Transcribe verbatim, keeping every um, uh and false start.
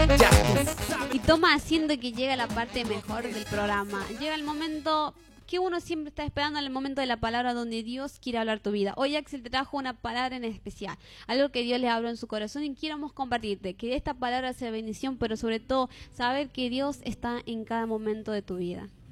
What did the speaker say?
Y toma asiento que llega la parte mejor del programa. Llega el momento que uno siempre está esperando, el momento de la palabra donde Dios quiere hablar tu vida. Hoy Axel te trajo una palabra en especial, algo que Dios le habló en su corazón y queremos compartirte, que esta palabra sea bendición, pero sobre todo saber que Dios está en cada momento de tu vida.